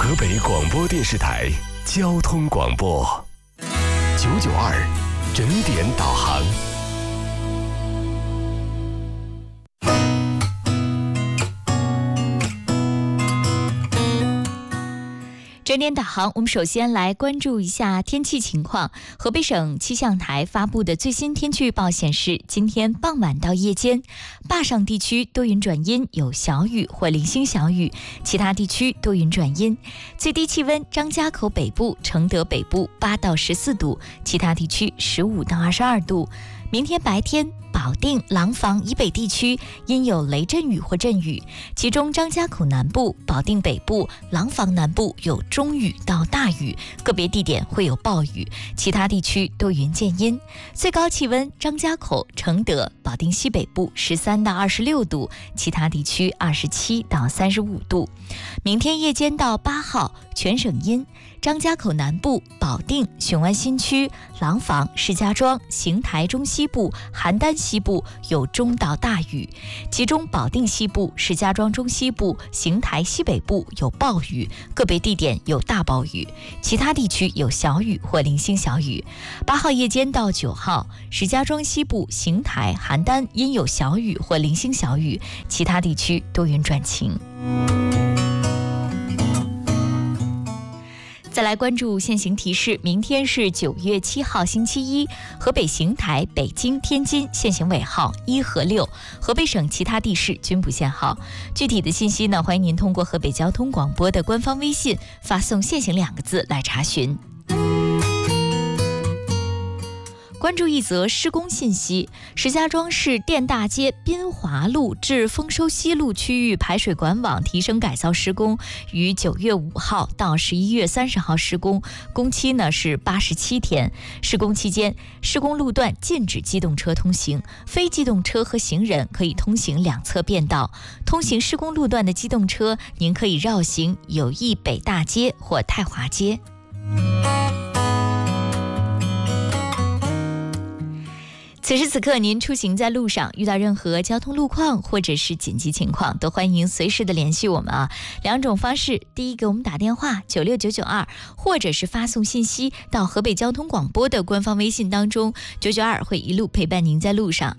河北广播电视台交通广播992整点导航。 整点导航，我们首先来关注一下天气情况。河北省气象台发布的最新天气预报显示，今天傍晚到夜间，坝上地区多云转阴，有小雨或零星小雨，其他地区多云转阴。最低气温，张家口北部、承德北部8到14度，其他地区15到22度。明天白天，保定、廊坊以北地区因有雷阵雨或阵雨，其中张家口南部、保定北部、廊坊南部有中雨到大雨，个别地点会有暴雨，其他地区多云见阴。最高气温，张家口、承德、保定西北部13到26度，其他地区27到35度。明天夜间到8号，全省阴，张家口南部、保定、雄安新区、廊坊、石家庄、邢台中西部、邯郸西部有中到大雨，其中保定西部、石家庄中西部、邢台西北部有暴雨，个别地点有大暴雨，其他地区有小雨或零星小雨。8号夜间到9号，石家庄西部、邢台、邯郸因有小雨或零星小雨，其他地区多云转晴。再来关注现行提示，明天是9月7号星期一，河北邢台、北京、天津限行尾号1和6，河北省其他地市均不限号。具体的信息呢，欢迎您通过河北交通广播的官方微信发送限行2个字来查询。关注一则施工信息，石家庄市电大街滨华路至丰收西路区域排水管网提升改造施工于9月5号到11月30号施工，工期呢是87天。施工期间，施工路段禁止机动车通行，非机动车和行人可以通行两侧便道。通行施工路段的机动车，您可以绕行友谊北大街或太华街。此时此刻，您出行在路上，遇到任何交通路况或者是紧急情况，都欢迎随时的联系我们啊。2种方式，第一，给我们打电话96992，或者是发送信息到河北交通广播的官方微信当中，992会一路陪伴您在路上。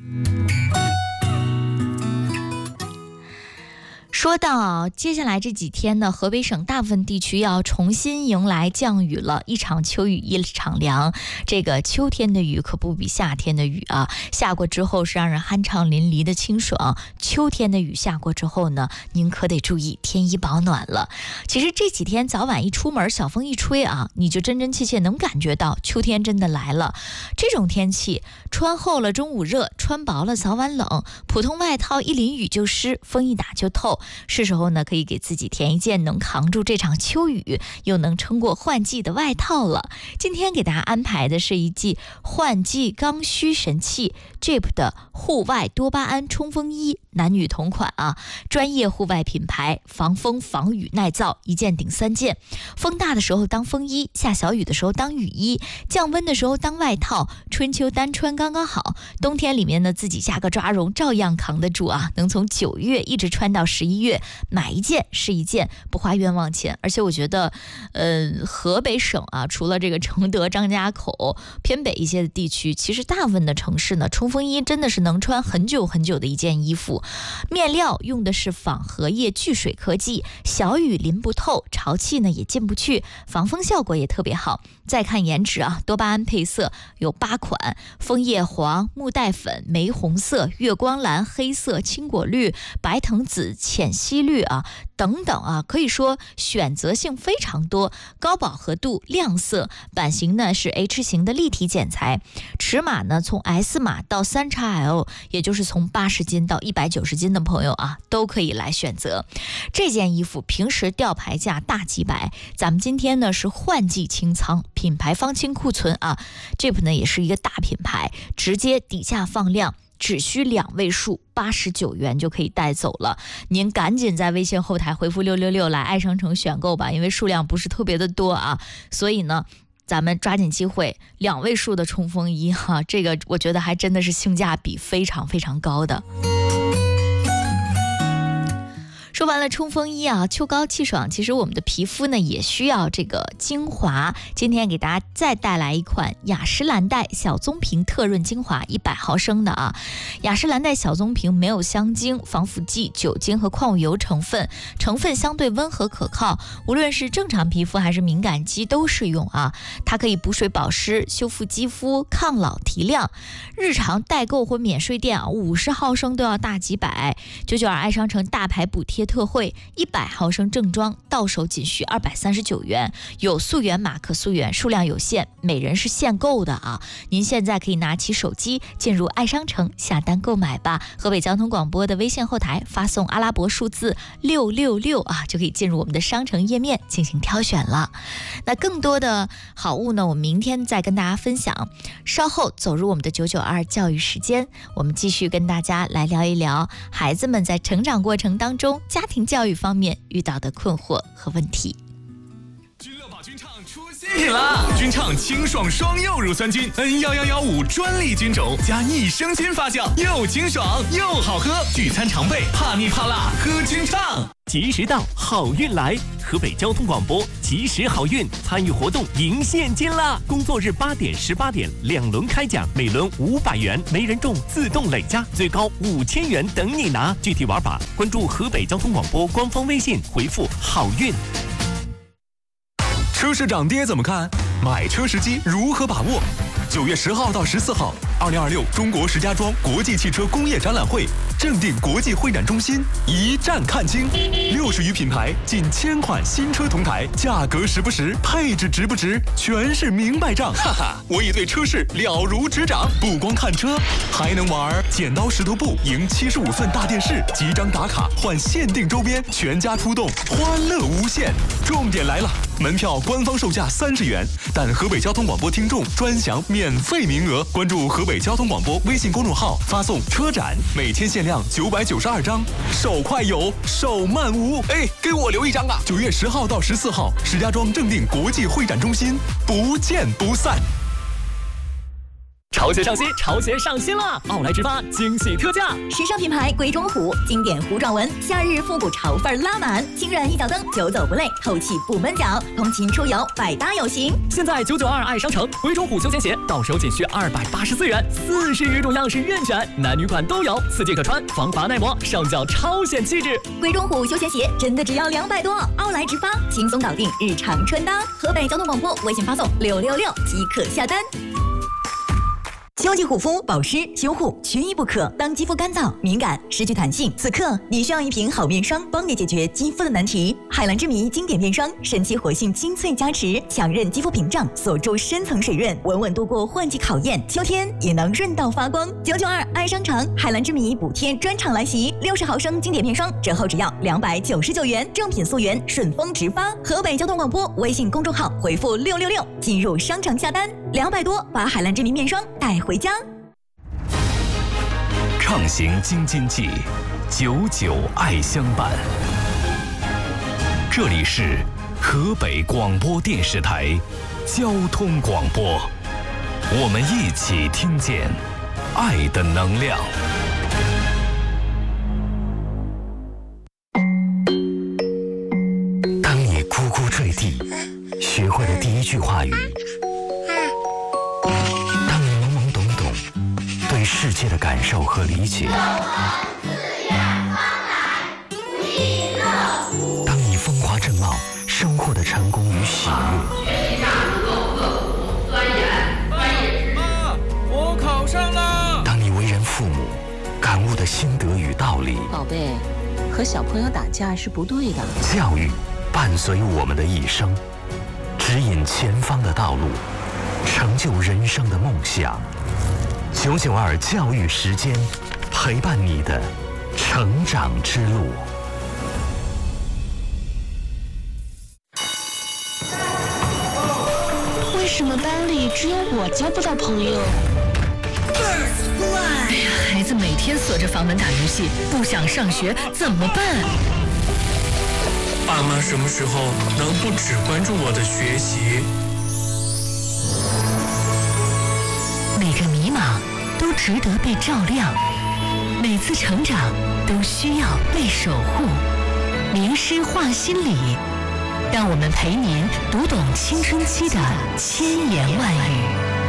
说到接下来这几天呢，河北省大部分地区要重新迎来降雨了，一场秋雨一场凉。这个秋天的雨可不比夏天的雨啊，下过之后是让人酣畅淋漓的清爽，秋天的雨下过之后呢，您可得注意添衣保暖了。其实这几天早晚一出门，小风一吹啊，你就真真切切能感觉到秋天真的来了。这种天气，穿厚了中午热，穿薄了早晚冷，普通外套一淋雨就湿，风一打就透。是时候呢，可以给自己填一件能扛住这场秋雨又能撑过换季的外套了。今天给大家安排的是一剂换季刚需神器 Jeep 的户外多巴胺冲锋衣，男女同款啊，专业户外品牌，防风防雨耐造，一件顶3件。风大的时候当风衣，下小雨的时候当雨衣，降温的时候当外套，春秋单穿刚刚好，冬天里面呢自己加个抓绒照样扛得住啊，能从9月一直穿到11月，买一件是一件，不花冤枉钱。而且我觉得河北省啊，除了这个承德、张家口偏北一些的地区，其实大部分的城市呢，冲锋衣真的是能穿很久很久的一件衣服。面料用的是仿荷叶聚水科技，小雨淋不透，潮气呢也进不去，防风效果也特别好。再看颜值啊，多巴胺配色有8款，枫叶黄、木带粉、玫红色、月光蓝、黑色、青果绿、白藤紫、浅西绿啊等等啊，可以说选择性非常多，高饱和度、亮色，版型呢是 H 型的立体剪裁，尺码呢从 S 码到3XL， 也就是从80斤到190斤的朋友啊，都可以来选择。这件衣服平时吊牌价大几百，咱们今天呢是换季清仓，品牌方清库存啊。Jeep 呢也是一个大品牌，直接底价放量，只需2位数89元就可以带走了。您赶紧在微信后台回复666来爱商城选购吧，因为数量不是特别的多啊，所以呢咱们抓紧机会，2位数的冲锋衣哈，这个我觉得还真的是性价比非常非常高的。 说完了冲锋衣啊，秋高气爽，其实我们的皮肤呢也需要这个精华。今天给大家再带来一款雅诗兰黛小棕瓶特润精华，100毫升的啊。雅诗兰黛小棕瓶没有香精、防腐剂、酒精和矿物油成分相对温和可靠，无论是正常皮肤还是敏感肌都适用啊。它可以补水保湿、修复肌肤、抗老提亮。日常代购或免税店啊，50毫升都要大几百。992爱商城大牌补贴特惠，100毫升正装到手仅需239元，有溯源码可溯源，数量有限，每人是限购的啊！您现在可以拿起手机进入爱商城下单购买吧。河北交通广播的微信后台发送阿拉伯数字666啊，就可以进入我们的商城页面进行挑选了。那更多的好物呢，我们明天再跟大家分享。稍后走入我们的992教育时间，我们继续跟大家来聊一聊孩子们在成长过程当中家庭教育方面遇到的困惑和问题。 君乐宝菌畅出新品啦！菌畅清爽双柚乳酸菌 N11115专利菌种加益生菌发酵，又清爽又好喝，聚餐常备，怕腻怕辣喝菌畅。 及时到，好运来！河北交通广播及时好运参与活动赢现金啦！工作日8点、18点2轮开奖，每轮500元，没人中自动累加，最高5000元等你拿。具体玩法关注河北交通广播官方微信，回复好运。 车市涨跌怎么看？买车时机如何把握？9月10号到14号，2026中国石家庄国际汽车工业展览会正定国际会展中心一站看清，60余品牌，近1000款新车同台，价格实不实，配置值不值，全是明白账。哈哈，我已对车市了如指掌，不光看车，还能玩剪刀石头布赢75寸大电视，集章打卡换限定周边，全家出动，欢乐无限。重点来了，门票官方售价30元，但河北交通广播听众专享免费名额。关注河北交通广播微信公众号，发送车展，每天限量992张，手快有，手慢无。哎，给我留一张啊！9月10号到14号，石家庄正定国际会展中心，不见不散。 潮鞋上新，潮鞋上新了！奥莱直发惊喜特价， 时尚品牌鬼冢虎，经典糊状纹，夏日复古潮范拉满，轻软一脚蹬，久走不累，透气不闷脚，通勤出游百搭有型。 现在992爱商城鬼冢虎休闲鞋到手仅需284元，40余种样式任选，男女款都有，4季可穿，防滑耐磨，上脚超显气质。 鬼冢虎休闲鞋真的只要200多，奥莱直发轻松搞定日常穿搭。河北交通广播微信发送666即可下单。秋季护肤保湿修护缺一不可。当肌肤干燥、敏感、失去弹性，此刻你需要一瓶好面霜，帮你解决肌肤的难题。海蓝之谜经典面霜，神奇活性精粹加持，强韧肌肤屏障，锁住深层水润，稳稳度过换季考验。秋天也能润到发光。992爱商城海蓝之谜补贴专场来袭，60毫升经典面霜折后只要299元，正品溯源，顺丰直发。河北交通广播微信公众号回复666进入商城下单，200多把海蓝之谜面霜带回家。 畅行京津冀，99爱相伴。这里是河北广播电视台交通广播，我们一起听见爱的能量。当你咕咕坠地，学会了第一句话语。对世界的感受和理解。当你风华正茂，收获的成功与喜悦。 妈，我考上了。 当你为人父母，感悟的心得与道理。 宝贝，和小朋友打架是不对的。 教育伴随我们的一生，指引前方的道路，成就人生的梦想。992教育时间，陪伴你的成长之路。 为什么班里只有我交不到朋友？ 哎呀，孩子每天锁着房门打游戏，不想上学怎么办？ 爸妈什么时候能不只关注我的学习？ 每个迷茫都值得被照亮，每次成长都需要被守护。 名师话心理，让我们陪您读懂青春期的千言万语。